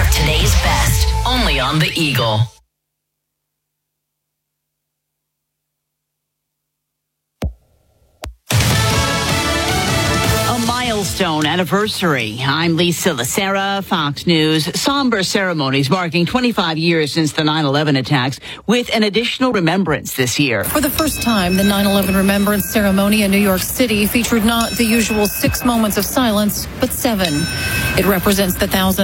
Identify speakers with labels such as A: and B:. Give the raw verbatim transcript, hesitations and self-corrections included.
A: Today's best, only on The Eagle.
B: Milestone anniversary. I'm Lisa Lacera, Fox News. Somber ceremonies marking twenty-five years since the nine eleven attacks, with an additional remembrance this year.
C: For the first time, the nine eleven remembrance ceremony in New York City featured not the usual six moments of silence, but seven. It represents the thousand